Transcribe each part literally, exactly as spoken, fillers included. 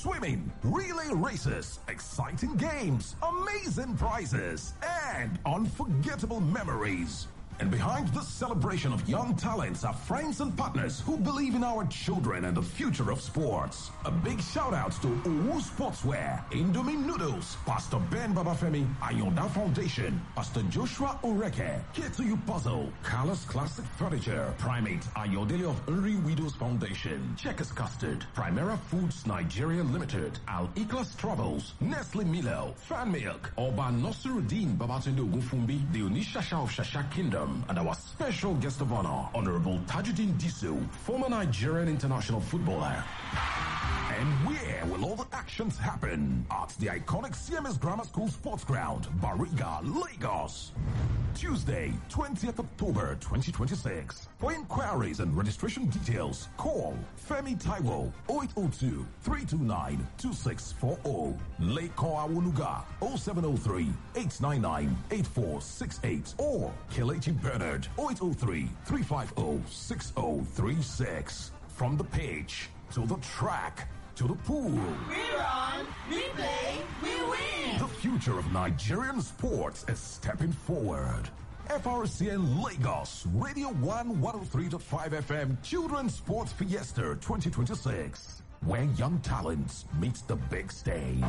swimming, relay races, exciting games, amazing prizes, and unforgettable memories. And behind this celebration of young talents are friends and partners who believe in our children and the future of sports. A big shout out to Owu Sportswear, Indomie Noodles, Pastor Ben Babafemi, Ayonda Foundation, Pastor Joshua Oreke, K two U Puzzle, Carlos Classic Furniture, Primate Ayodele of Uri Widows Foundation, Checkers Custard, Primera Foods Nigeria Limited, Al Ikhlas Travels, Nestle Milo, Fan Milk, Oba Nasiruddin Babatunde Ogunfunbi, the Onishasha of Shasha Kingdom, and our special guest of honor, Honorable Tajuddin Disu, former Nigerian international footballer. And where will all the actions happen? At the iconic C M S Grammar School Sports Ground, Bariga, Lagos. Tuesday, twentieth October twenty twenty-six. For inquiries and registration details, call Femi Taiwo oh eight oh two, three two nine, two six four zero. Leko Awunuga oh seven oh three, eight nine nine, eight four six eight or Kelechi Bernard oh eight oh three, three five oh, six oh three six. From the pitch to the track to the pool. We run, we play, we win. The future of Nigerian sports is stepping forward. F R C N Lagos, Radio one one oh three point five F M, Children's Sports Fiesta twenty twenty-six, where young talents meet the big stage.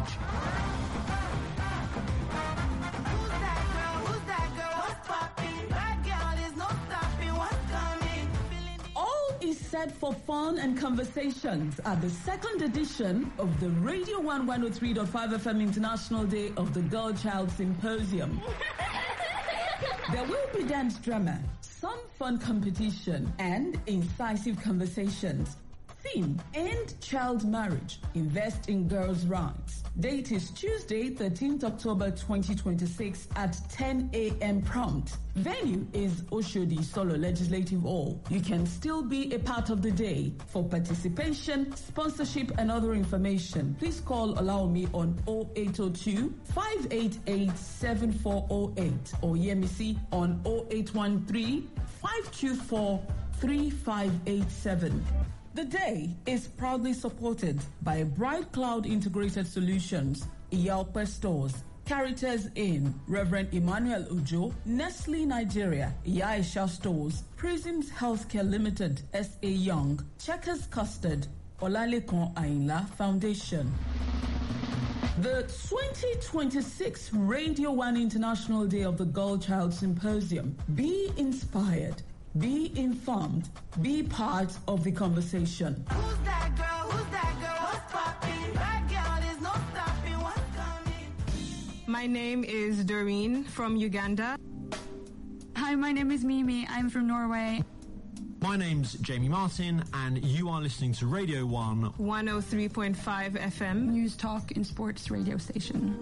Set for fun and conversations at the second edition of the Radio one one oh three point five F M International Day of the Girl Child Symposium. There will be dance drama, some fun competition, and incisive conversations. Theme: End Child Marriage, Invest in Girls' Rights. Date is Tuesday, thirteenth October twenty twenty-six at ten a.m. prompt. Venue is Oshodi Solo Legislative Hall. You can still be a part of the day. For participation, sponsorship, and other information, please call Olaomi on oh eight oh two, five eight eight, seven four oh eight or Yemisi on oh eight one three, five two four, three five eight seven. The day is proudly supported by Bright Cloud Integrated Solutions, Iyalpe Stores, Caritas Inn, Reverend Emmanuel Ujo, Nestle Nigeria, Yaisha Stores, Prisms Healthcare Limited, S A Young, Checkers Custard, Olalekon Ainla Foundation. The twenty twenty-six Radio one International Day of the Girl Child Symposium. Be inspired. Be informed. Be part of the conversation. Who's that girl? Who's that girl? What's poppin'? That girl is no stopping. What's coming? My name is Doreen from Uganda. Hi, my name is Mimi. I'm from Norway. My name's Jamie Martin, and you are listening to Radio one one oh three point five F M. News, talk, and sports radio station.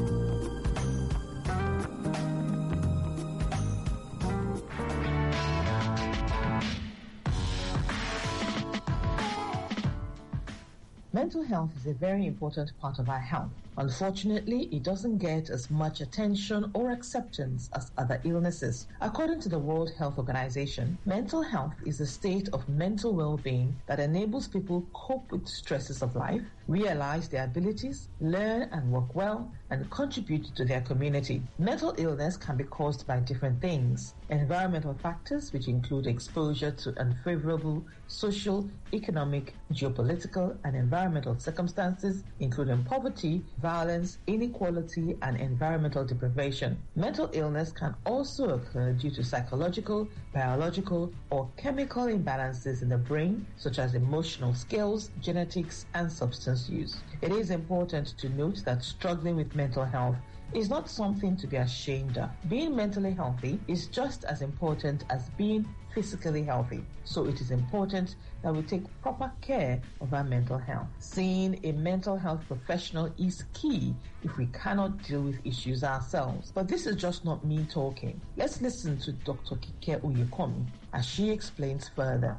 Mental health is a very important part of our health. Unfortunately, it doesn't get as much attention or acceptance as other illnesses. According to the World Health Organization, mental health is a state of mental well-being that enables people cope with stresses of life, realize their abilities, learn and work well, and contribute to their community. Mental illness can be caused by different things. Environmental factors, which include exposure to unfavorable social, economic, geopolitical, and environmental circumstances, including poverty, violence, inequality, and environmental deprivation. Mental illness can also occur due to psychological, biological, or chemical imbalances in the brain, such as emotional skills, genetics, and substance use. It is important to note that struggling with mental health is not something to be ashamed of. Being mentally healthy is just as important as being physically healthy. So it is important that we take proper care of our mental health. Seeing a mental health professional is key if we cannot deal with issues ourselves. But this is just not me talking. Let's listen to Doctor Kike Uyekomi as she explains further.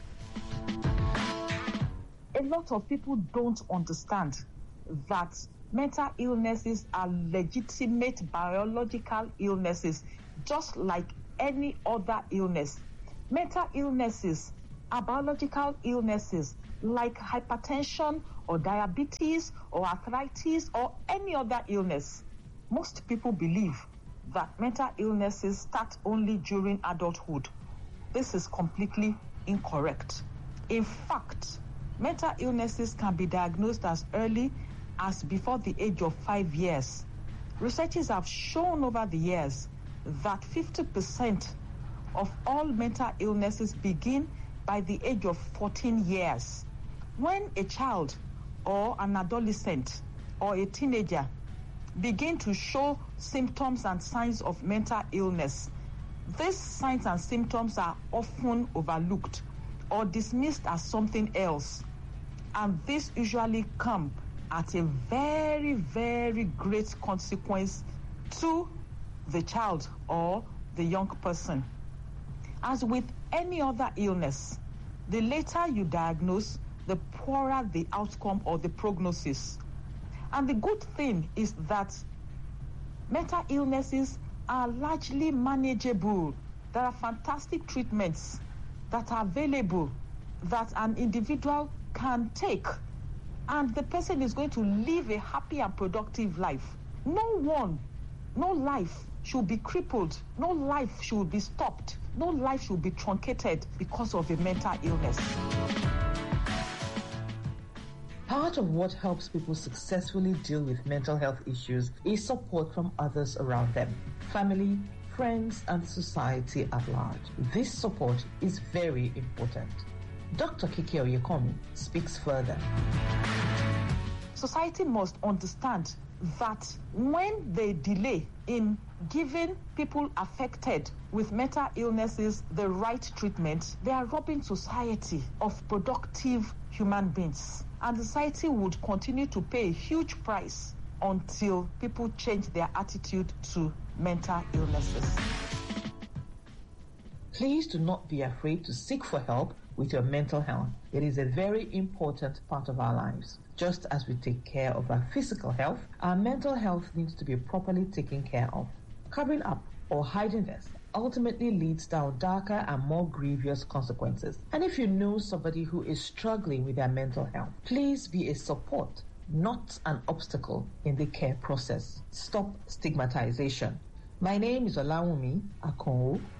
A lot of people don't understand that mental illnesses are legitimate biological illnesses, just like any other illness. Mental illnesses are biological illnesses like hypertension or diabetes or arthritis or any other illness. Most people believe that mental illnesses start only during adulthood. This is completely incorrect. In fact, mental illnesses can be diagnosed as early as before the age of five years. Researchers have shown over the years that fifty percent of all mental illnesses begin by the age of fourteen years. When a child or an adolescent or a teenager begin to show symptoms and signs of mental illness, these signs and symptoms are often overlooked or dismissed as something else. And this usually comes at a very, very great consequence to the child or the young person. As with any other illness, the later you diagnose, the poorer the outcome or the prognosis. And the good thing is that mental illnesses are largely manageable. There are fantastic treatments that are available that an individual can take, and the person is going to live a happy and productive life. No one, no life should be crippled. No life should be stopped. No life should be truncated because of a mental illness. Part of what helps people successfully deal with mental health issues is support from others around them, family, friends, and society at large. This support is very important. Doctor Kiki Oyekomi speaks further. Society must understand that when they delay in giving people affected with mental illnesses the right treatment, they are robbing society of productive human beings. And society would continue to pay a huge price until people change their attitude to mental illnesses. Please do not be afraid to seek for help with your mental health. It is a very important part of our lives. Just as we take care of our physical health, our mental health needs to be properly taken care of. Covering up or hiding this ultimately leads down darker and more grievous consequences. And if you know somebody who is struggling with their mental health, please be a support, not an obstacle in the care process. Stop stigmatization. My name is Olawumi Akonwo.